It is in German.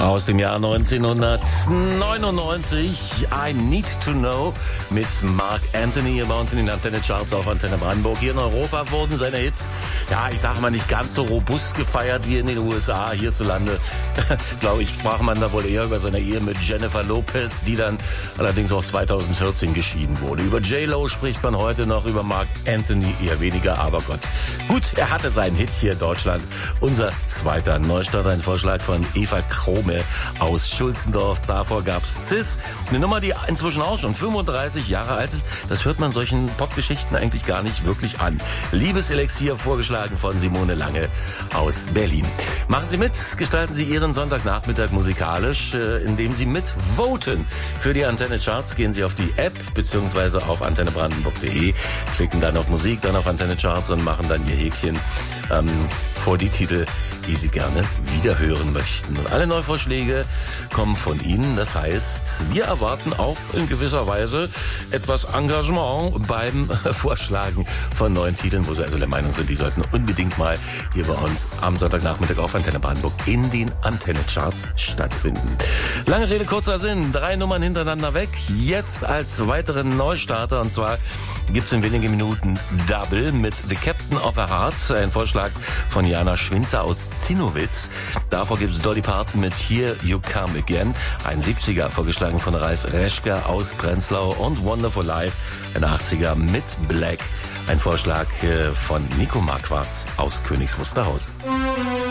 Aus dem Jahr 1999, I Need to Know mit Mark Anthony hier bei uns in den Antenne-Charts auf Antenne Brandenburg. Hier in Europa wurden seine Hits, ja, ich sage mal, nicht ganz so robust gefeiert wie in den USA. Hierzulande, glaube ich, sprach man da wohl eher über seine Ehe mit Jennifer Lopez, die dann allerdings auch 2014 geschieden wurde. Über J-Lo spricht man heute noch, über Mark Anthony eher weniger, aber Gott. Gut, er hatte seinen Hit hier in Deutschland. Unser zweiter Neustart, ein Vorschlag von Eva Krome aus Schulzendorf. Davor gab's Cis, eine Nummer, die inzwischen auch schon 35 Jahre alt ist. Das hört man solchen Popgeschichten eigentlich gar nicht wirklich an. Liebeselixier, vorgeschlagen von Simone Lange aus Berlin. Machen Sie mit, gestalten Sie Ihren Sonntagnachmittag musikalisch, indem Sie mitvoten. Für die Antenne Charts gehen Sie auf die App bzw. auf antennebrandenburg.de, klicken dann auf Musik, dann auf Antenne Charts und machen dann Ihr Häkchen vor die Titel, die Sie gerne wiederhören möchten. Und alle Neuvorschläge kommen von Ihnen. Das heißt, wir erwarten auch in gewisser Weise etwas Engagement beim Vorschlagen von neuen Titeln, wo Sie also der Meinung sind, die sollten unbedingt mal hier bei uns am Sonntagnachmittag auf Antenne Brandenburg in den Antenne-Charts stattfinden. Lange Rede, kurzer Sinn. 3 Nummern hintereinander weg. Jetzt als weiteren Neustarter, und zwar gibt's in wenigen Minuten Double mit The Captain of a Heart, ein Vorschlag von Jana Schwinzer aus Zinnowitz. Davor gibt's Dolly Parton mit Here You Come Again, ein 70er, vorgeschlagen von Ralf Reschke aus Prenzlau, und Wonderful Life, ein 80er mit Black, ein Vorschlag von Nico Marquardt aus Königs Wusterhausen.